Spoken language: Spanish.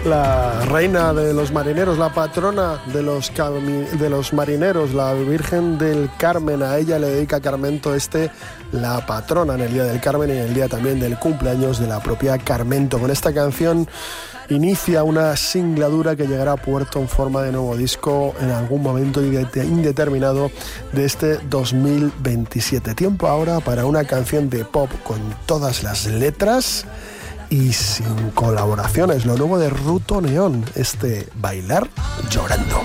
La reina de los marineros, la patrona de los marineros, la Virgen del Carmen. A ella le dedica Carmento la patrona, en el Día del Carmen y en el día también del cumpleaños de la propia Carmento. Con esta canción inicia una singladura que llegará a puerto en forma de nuevo disco en algún momento indeterminado de este 2027. Tiempo ahora para una canción de pop con todas las letras y sin colaboraciones. Lo nuevo de Ruto Neón, Bailar Llorando.